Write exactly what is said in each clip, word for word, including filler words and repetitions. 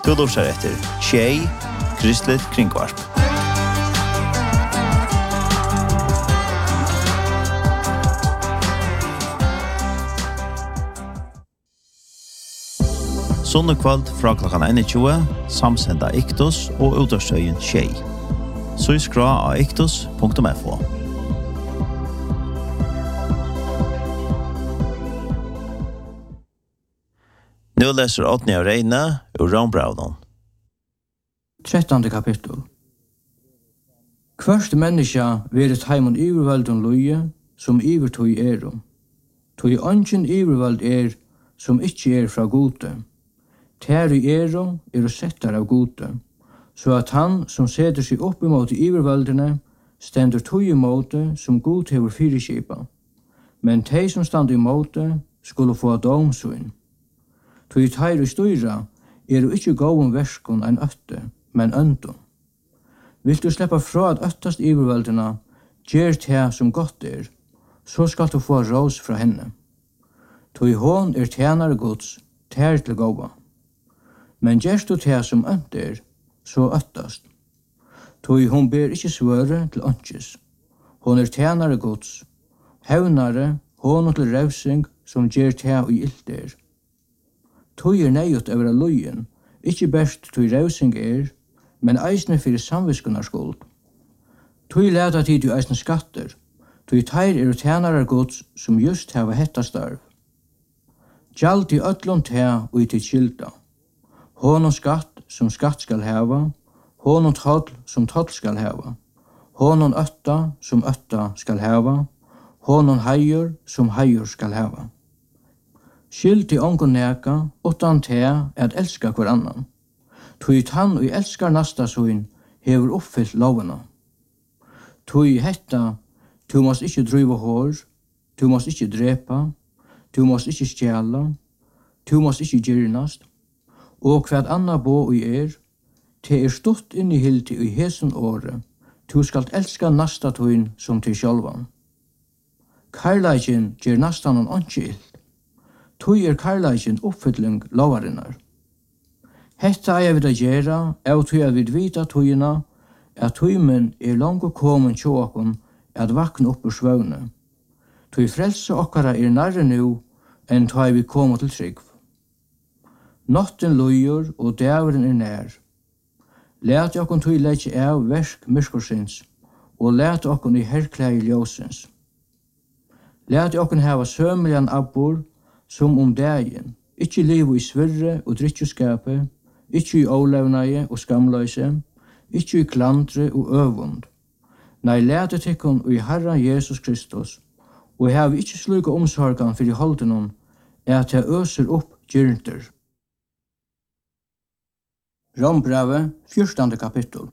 Du lurer etter Tjei, Kristelig Kringvarp. Sunnekvald fra klokkan tjue, samsenda Iktus og utårstøyen Tjei. Så skra av iktus punktum f o. Nu läser Åtni av Reine ur Rombraunen. Trettonde kapittel. Hverst menneska verit heimon ivervaldun loie, som ivertøy erum. Tøy ongen ivervald er, som ikkje er fra gode. Ter i erum er og settar av gode, så at han som setter seg opp imot ivervaldene, stendur tøy imot som god hever fyrirskipa. Men tei som stand imot skulle få domsvinn. Tøy teir og støyra er jo ikkje gåum verskon ein øtte, men øndun. Vil du sleppa fra at øttast ivervaldina, gjer te som godt er, så skal du få rås fra henne. Tøy hon er tjenare gods, ter til gåa. Men gjerst du te som ønt er, så øttast. Tøy hon ber ikkje svøre til øntjes. Hon er tjenare gods, hevnare, hon til revsing som gjer te og ilt er. Tøy er neiut over lojen, ikkje best tøy revsing er, men eisne fyrir samviskunar skuld. Tøy leta tid til eisne skatter, tøy teir er tjenarar gods som just heva hetta starv. Gjald i öllum te og i til skilda. Honum skatt som skatt skal heva, honum toll som toll skal heva, honum ötta som ötta skal heva, honum heiur som heiur skal heva. Skilt i ongon neka, utan te at elska hver annan. Tøy tann og elskar nasta søyn hever uppfyllt lovena. Tøy hetta, tu måst ikkje driva hår, tu måst ikkje drepa, tu måst ikkje stjæla, tu måst ikkje gyrnast, og hver anna bo i er, te er stått inn i hilti i hesen åre, tu skalt elska nasta tøyn som til sjálvan. Karlajin gjer nastan on onki ilt. Tøy er karlajin uppfylling lovarinnar. Hetta er vi da gjera, av tøy er vi vita tøyina, at tøymen er langt komin tjåkon at vakna opp ur svøvne. Tøy frelse okkara er nærre nu, enn tøy vi koma til trygg. Notten loyur og dæveren er nær. Læt okkon tøy leggje av versk myrskursins, og læt okkon i herklei ljósins. Læt okkon hava sømelian abbor, som om dagen, ikkje liv i svirre og drittjuskape, ikkje i ålevnaie og skamløse, ikkje i klandre og øvund. Nei, læte tikkun i Herra Jesus Kristus, og hev ikkje sluka omsorgan fyrir holdenon, at jeg øser opp gyrnter. Rombrave, fjortande kapittel.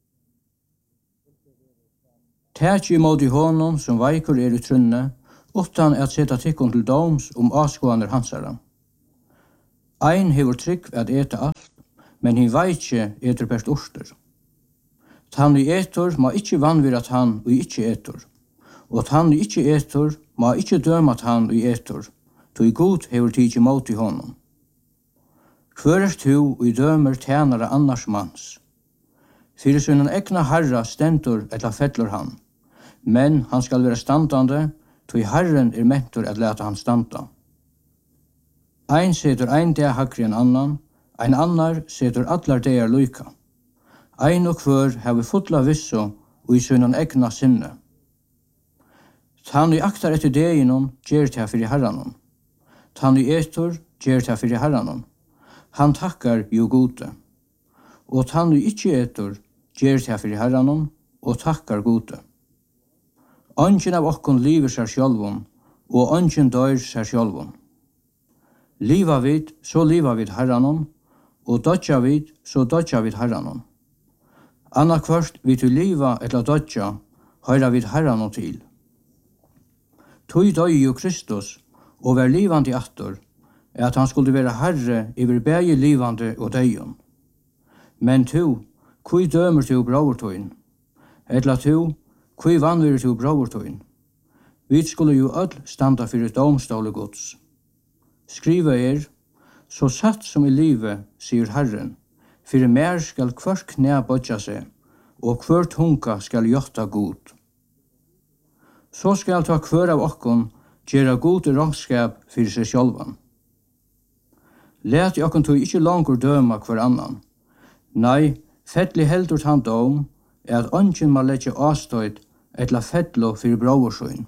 Tæt imot i honom som veikur er i trunne, utan at seta tikkun til doms om avskåaner hansara. Ein hever trygg at eta alt, men hin veitje eter best orster. Tann i etor ma ikkje vanvira tann og ikkje etor, og tann i ikkje etor ma ikkje døma tann i etor, tog god hever tidsi mot i honom. Hver er tu og i dømer tænare annars mans. Fyrir sunnen egna harra stendur etla fellur han, men han skal være standande, tog Herren er mentor at leta han standa. Ein setur ein dag hakri enn annan, ein annar setur allar dagar luka. Ein og hver hever fotla vissu og i sunnen egna sinne. Tann i aktar etter deginon gjer ta fyrir Herranon. Tann i etur gjer ta fyrir Herranon. Han takkar jo gode. Og tann i ikkje etur gjer ta fyrir Herranon og takkar gode. Ongen av okkon liver seg sjálvun, og ongen dør seg sjálvun. Liva vid, så liva vid Herranon, og dodja vid, så dodja vid Herranon. Anna kvart vid du liva etla dodja, høyra vid Herranon til. Tøy døy jo Kristus, og vær livande attor, at han skulle være herre iver bæge livande og døyon. Men tu, kui dømer tu bravertøyn? Etla tu, kui vanvir tu bravertøyn? Vi skulle jo öll standa fyrir domståle gods. Skriva er, så satt som i livet, sier Herren, Fyrir mer skal hver knæ bodja seg, og hver tunga skal gjotta god. Så skal ta hver av okkon gjera god rångskap fyrir seg sjálvan. Let i okkon tog ikkje langur døma hver annan. Nei, fettli heldur han dom, er at ongen må letje avstøyd etla fettlo fyrir brauersøyn.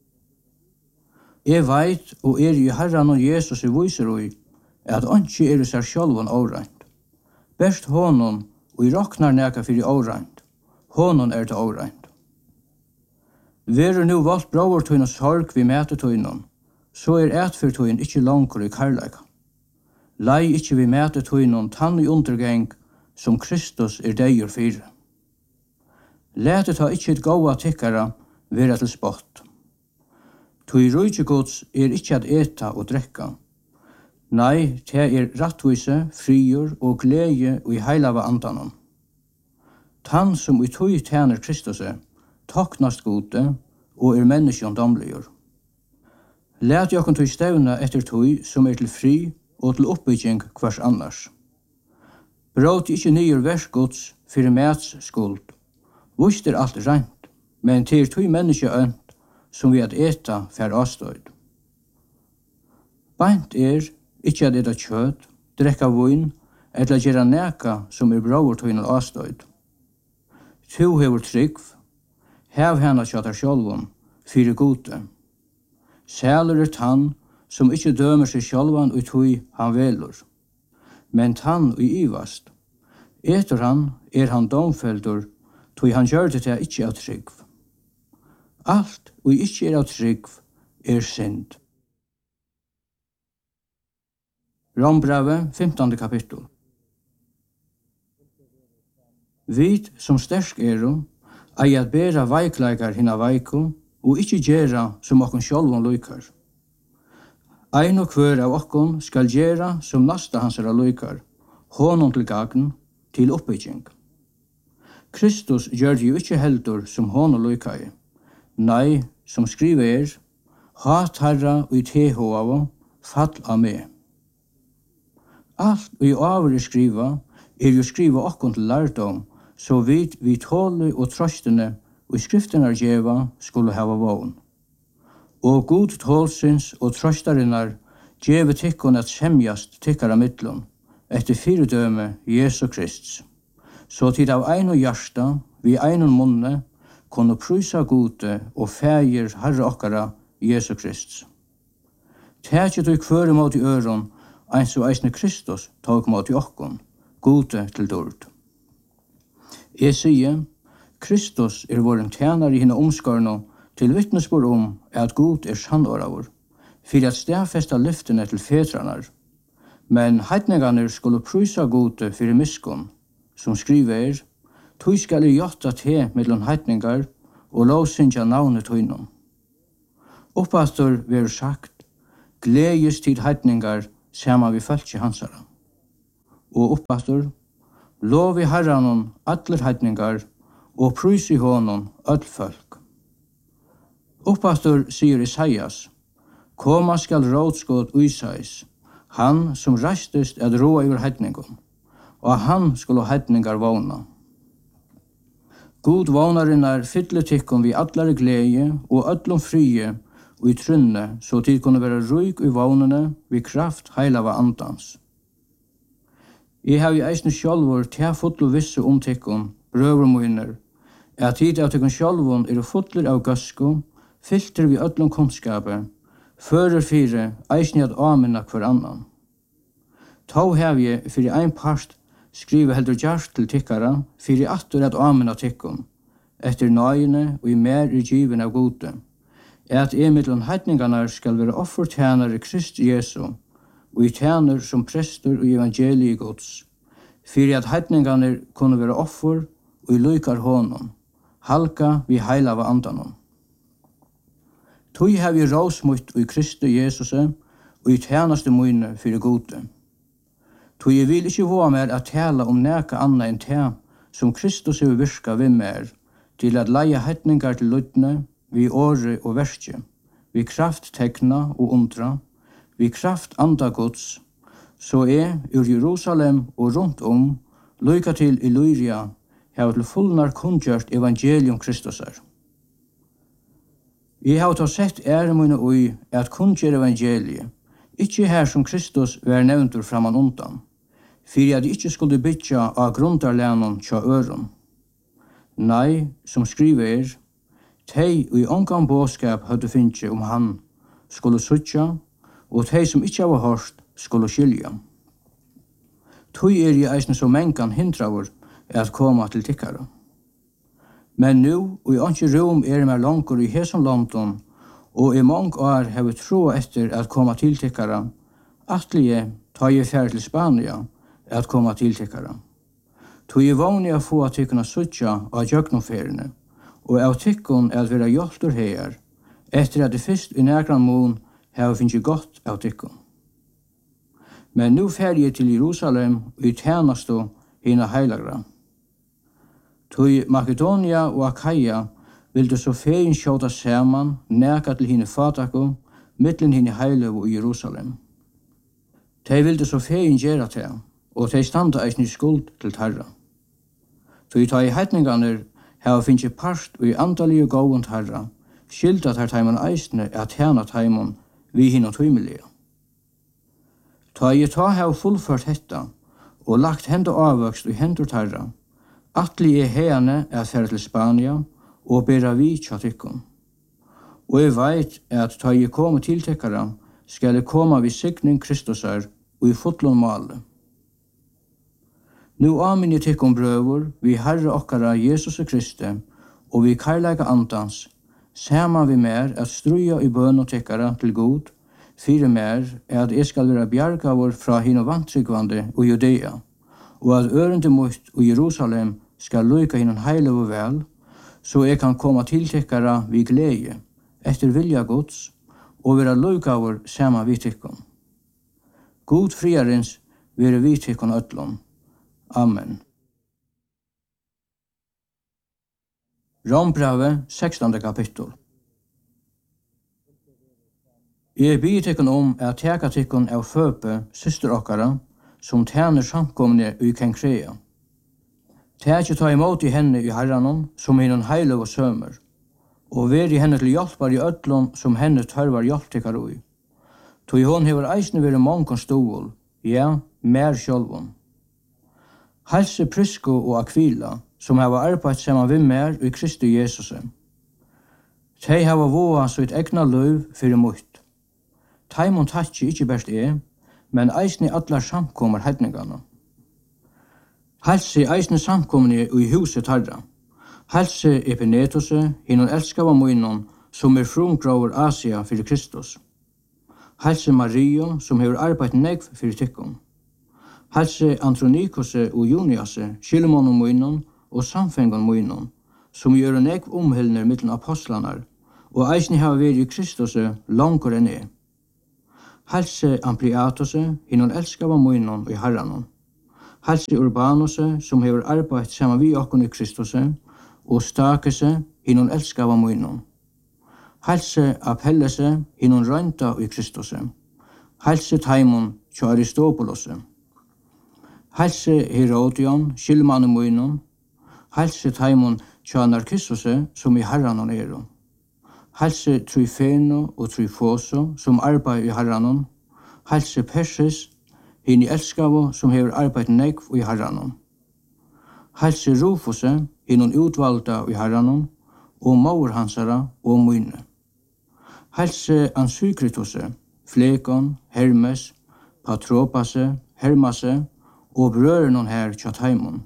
Jeg veit, og er i Herran og Jesus i viser ui, at ongi er i seg sjálvan åreint. Best honon, og i roknar neka fyrir åreint. Honon er til åreint. Veru nu valgt brauertøyna sorg vi metetøynon, så er etfyrtøyn ikkje langur i karlaika. Lei ikkje vi metetøynon tann i undergeng som Kristus er deier fyrir. Lætet ha ikkje et gåa tikkara vera til spott. Tui rujtjegods er ikkje at eta og drekka. Nei, te er rattvise, friur og glede og i heilava andanon. Tann som i tui tjener Kristuse, toknast gode og er menneskjon domligur. Læt jokken tui stevna etter tui som er til fri og til oppbygging hvers annars. Bråt ikkje nyer verskods fyrir mæts skuld. Vust er alt rent, men til tui menneskje ønt som vi at eta fer avstøyd. Beint er ikkje at eta kjøtt, drekka vin, eller gjera neka som er brauertøyna avstøyd. Tu hever tryggv, hev hana kjøttar sjálvun, fyrir gode. Sælur er tann som ikkje dømer seg sjálvan ut hui han velur, men tann ui ivast. Etter han er han domfeldur, tui han gjør det til ikkje av tryggv. Alt ui ikkje er av tryggv er synd. Rombrave, femtande kapittel. Vit som stersk eru, ei at bera veikleikar hinna veiku, og ikkje gjera som okkon sjálvun lukar. Ein og hver av okkon skal gjera som nasta hansara lukar, honom til gagn, til oppbygging. Kristus gjør jo ikkje heldur som honom lukai. Nei, som skriver er, hat herra ui teho av, fall av meg. Alt vi over er skriva, er jo skriva okkon til lærdom, så vidt vi tåle og trøstene og skriftene djeva skulle hava vogn. Og god tålsins og trøstarinnar djeve tikkon at semjast tikkara mittlun, etter fyrdøme Jesu Krists. Så tid av ein og hjärsta, vi ein og munne, kunne prysa gode og fægir herre okkara Jesu Krists. Tætje du kvøre mot i øron, eins og eisne Kristus tog mot i okkon, gode til dord. Jeg sier, Kristus er våren tjener i henne omskarno til vittnesbord om at god er sannåravur, for at stedfesta lyftene til fetranar. Men heitningarnir skulle prysa gode fyrir miskon, som skriver, «Tui skal i jotta te mellom heitningar og lovsynja navnet tøynum». Oppastor ver sagt, «Gledes tid heitningar sama vi fölkje hansara». Og oppastor, «Lov i herranon allir heitningar og prys i honom öll folk». Oppastor sier Isaias, «Koma skal rådskot uisais, han som rastest at råa iver heitningon, og han skulle heitningar våna. God vånarinnar fylle tikkum vi allare glede og öllum frie og i trunne, så tid kunne være ruik i vånene vi kraft heilava andans. Jeg har i eisne sjálfur til fotlo visse om tikkum, brøvermoiner, at tid av tikkum sjálfun er fotler av gøsku, filter vi öllum kunnskape, fører fire eisne at amina hver annan. Tau har jeg fyrir ein part skriva heldur gjart til tikkara, fyrir attur at amina tikkum, etter nøyene og i mer i given av gode, at i middelen heitningarnar skal være offertjener i Krist Jesu, og i tjener som prester og evangelii gods, fyrir at heitningarnar kunne være offer og i lykar honom, halka vi heilava andanon. Tui hev i råsmutt og i Kristi Jesuse, og i tjenaste møyne fyrir gode. Tui jeg vil ikkje våga mer at tala om neka anna enn te som Kristus hever virka vi mer, til at leie heitningar til lytne, vi åre og verskje, vi kraft tekna og undra, vi kraft andagods, så er ur Jerusalem og rundt om Lyka til Illyria har til fullnar kunngjørt evangelium Kristusar. Jeg har ta sett ære mine ui at kunngjør evangeliet, ikke her som Kristus var nevntur framan undan, fyrir at de ikke skulle bytja av grundarlænon tja øron. Nei, som skriver er, tei og i ongan båskap hadde finnje om han skulle suttja, og tei som ikke var hørt skulle skilja. Tui er i eisne som mengan hindravur at koma til tikkara. Men nu, og i anki rom er mer langur i hesson London, og i mong år har vi troa etter at koma til tikkara, atlige ta i ferd til Spania at koma til tikkara. Tui er vanlig å få at tikkuna suttja av jøgnumferiene, og av tikkun at vera hjoltur her, etter at det fyrst i nægran mån har vi finnst godt av tikkun. Men nu fer jeg til Jerusalem og i tjenasto hina heilagra. Tui Makedonia og Akaia vildu så fein skjóta saman, neka til hine fatako, mittlen hine heilagu i Jerusalem. Tei vildu så fein gera te, og tei standa eisn i skuld til tarra. Tui ta i heitninganer hava finnst part og i andalige gåund tarra, skilda tar taimun eisne at tjena taimun vi hino tuimilige. Ta i ta hava fullført hetta, og lagt henda avvøkst og hendur tarra, atli er heane at færa til Spania og bera vi tja tykkun. Og jeg veit at ta i koma til tykkara skal jeg koma vi signing Kristusar og i fotlun male. Nu amin i tykkun brøvur vi Herre okkara Jesus Kristi og vi karlaga andans, saman vi mer at struja i bøn og tykkara til god, fyrir mer at jeg skal vera bjargavur fra hino vantryggvande og Judea, og at ørende mot og Jerusalem skal lyka hinon heilig og vel, så jeg kan koma til tykkara vi glede, etter vilja Guds, og vera lykavur sama vi tykkun. God friarins vere vi tykkun öllum. Amen. Rombrave, sekstande kapittel. Jeg byr tykkun om at teka tykkun av føpe, syster okkara, som tjener samkomne i Kenkrea. Tækje ta imot i henne i herranon, som hinnon heilig og sømer, og ver i henne til hjelpar i ötlun som henne tørvar hjelptikkar ui. Tog hon hever eisne vere mongon stol, ja, mer sjolvon. Halse Prisco og Aquila, som hava arbeidt saman vi mer i Kristi Jesus. Tei hava voa så et egna løv fyrir mutt. Taimon tatsi ikkje best er, men eisne allar samkomar heidningarna. Halse eisne samkomne i huset tarra. Halse Epenetose, hinnon elskava muinnon, som er frumgraver Asia fyrir Kristus. Halse Mario, som hever arbeidt negv fyrir tykkun. Halse Antronikose og Juniase, Shilmon og muinnon, og samfengon muinnon, som gjør negv omhildner mittlun apostlanar, og eisne hava veri i Kristuse langur enn er. Halse Ampliatose, hinnon elskava muinnon og i herranon. Halse Urbanose, som hever arbeidt saman vi okkon i Kristuse, og Stakese, hinnon elskava muinnon. Halse Apellese, hinnon røynta i Kristuse. Halse Taimon, tja Aristopolose. Halse Herodion, Shilmane muinnon. Halse Taimon, tja Narkissose, som i herranon ero. Halse Tryfeno og Tryfoso, som arbeid i herranon. Halse Persis, hinn i elskavo, som hever arbeid negv i herranon. Halse Rufose, hinnon utvalda i herranon, og maur hansara og muine. Halse Ansykritose, Flekon, Hermes, Patropase, Hermase, og brørenon her tja Taimon.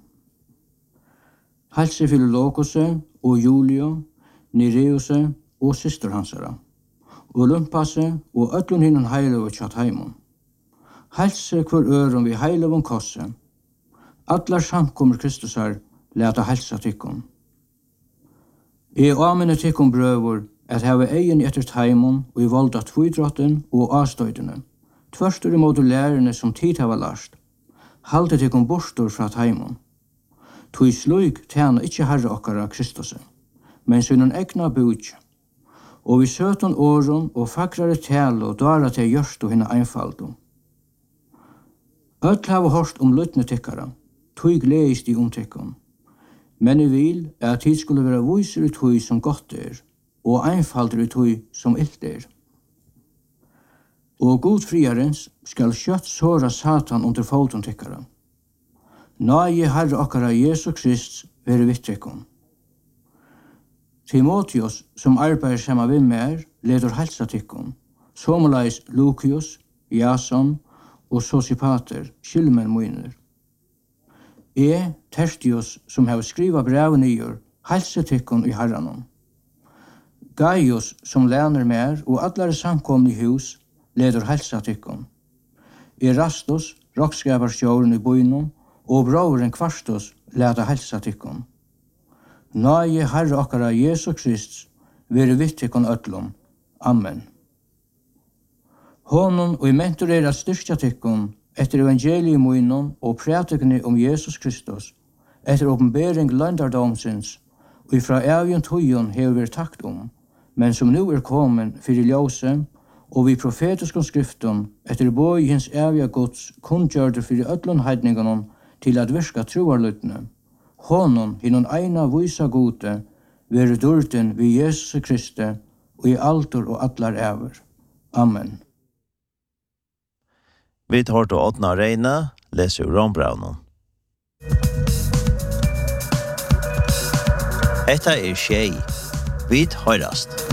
Halse Philologose og Julio, Nireuse og syster hansara, Olympase og öllun hinnon heilig tja Taimon. Halse hver øron vi heilig kosse. Allar samkommer Kristusar leta halsa tykkun. I amene tykkun brøvur at hava egin etter Taimon og i volda tvidrotten og avstøydene, tverstur imot lærerne som tid hava last, halte tykkun borstur fra Taimon. Tui sluik tjena ikkje herre okkara Kristuse, men synnen egna bujtje, og vi søton åron og fakrare tælo dara til gjørstu hinna einfaldu. Öll hava hårst om lytne tykkara, tog gledes de omtekken. Men jeg vil at de skulle være viser i tog som godt er, og einfalder i tog som ilt er. Og god friarens skal kjøtt såra Satan under foten tekkere. Nøye Herre okkara Jesus Krist være vittekken. Timotheus, som arbeider sammen med mer, leder helsa tikkun, somaleis Lucius, Jason og Sosipater, skylmen miner. E. Tertius, som har skriva brev nyer, helsa tikkun i herranon. Gaius, som læner mer, og allare samkomne i hus, leder helsa tikkun. Erastus, rockskaparsjåren i bøynum, og broveren Kvarstus, leder helsa tikkun. Nøye Herre okkara Jesus Krist, vere vittikon öllum. Amen. Honon og i mentor er at styrkja tikkun, etter evangelium munnen og prætikene om Jesus Kristus, etter åpenbering landardomsins, og ifra evgen tøyen hever vi takt om, men som nu er kommen fyrir ljøse, og vi profetiske skriften, etter bøy hins evige gods, kundgjørder fyrir öllun heidninganon til at virka troarlytne. Honon hinnon eina vysa gode, vere durten vi Jesus Kristi, og i altor og allar ever. Amen. Vi tar til Åtna Reine, leser ur Rombraunen. Hetta er Tjei. Vi høyrast.